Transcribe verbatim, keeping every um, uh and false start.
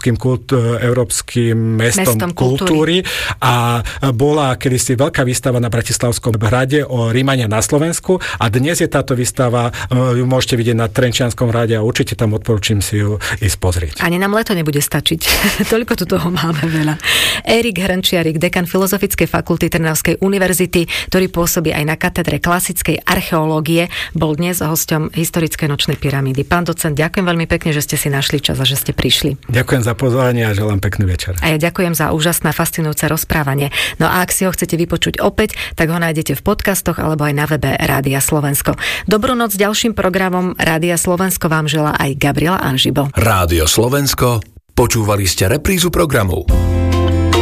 európskym, kult, európskym mestom, mestom kultúry. kultúry a bola kedysi veľká výstava na Bratislavskom hrade o Rímania na Slovensku a dnes je táto výstava, ju môžete vidieť na Trenčianskom hrade a určite tam odporúčam si ju ísť pozrieť. Ani nám leto nebude stačiť. Toľko tu toho máme veľa. Erik Hrnčiarik, dekan Filozofickej fakulty Trnavskej univerzity, ktorý pôsobí aj na katedre klasickej archeológie, bol dnes hosťom historickej nočnej pyramídy. Pán docent, ďakujem veľmi pekne, že ste si našli čas a že ste prišli. Ďakujem za pozvanie a želám pekný večer. A ja ďakujem za úžasné, fascinujúce rozprávanie. No a ak si ho chcete vypočuť opäť, tak ho nájdete v podcastoch alebo aj na webe Rádia Slovensko. Dobrú noc s ďalším programom Rádia Slovensko vám želá aj Gabriela Anžibo. Rádio Slovensko, počúvali ste reprízu programu.